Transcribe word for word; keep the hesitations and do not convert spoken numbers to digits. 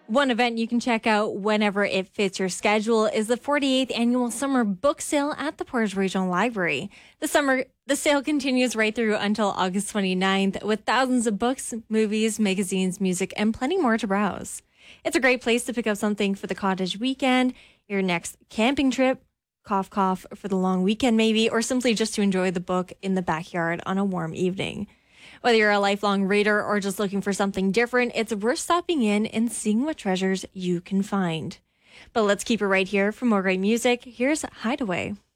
One event you can check out whenever it fits your schedule is the forty-eighth Annual Summer Book Sale at the Portage Regional Library. The summer the sale continues right through until August twenty-ninth with thousands of books, movies, magazines, music, and plenty more to browse. It's a great place to pick up something for the cottage weekend, your next camping trip, cough cough for the long weekend maybe, or simply just to enjoy the book in the backyard on a warm evening. Whether you're a lifelong reader or just looking for something different, it's worth stopping in and seeing what treasures you can find. But let's keep it right here for more great music. Here's Hideaway.